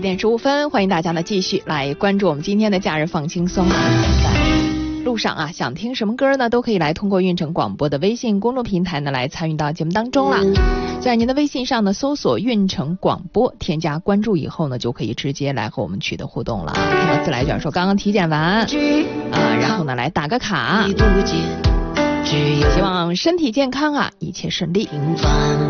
点15分，欢迎大家呢继续来关注我们今天的假日放轻松。路上啊，想听什么歌呢，都可以来通过运城广播的微信公众平台呢来参与到节目当中了。在您的微信上呢搜索运城广播，添加关注以后呢，就可以直接来和我们取得互动了。看到自来卷说刚刚体检完然后呢来打个卡，希望身体健康啊，一切顺利。